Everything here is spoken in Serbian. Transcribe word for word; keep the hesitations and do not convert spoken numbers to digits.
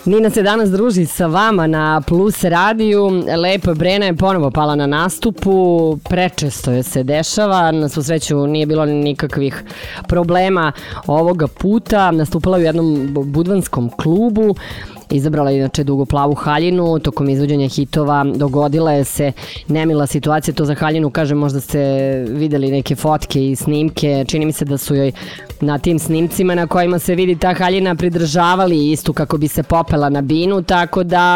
Nina se danas druži sa vama na Plus radiju. Lepo, Brena je ponovo pala na nastupu. Prečesto je se dešava. Na svu sreću nije bilo nikakvih problema ovoga puta. Nastupala je u jednom budvanskom klubu. Izabrala je inače dugo plavu haljinu, tokom izvođenja hitova dogodila je se nemila situacija, to za haljinu kažem, možda ste videli neke fotke i snimke, čini mi se da su joj na tim snimcima na kojima se vidi ta haljina pridržavali istu kako bi se popela na binu, tako da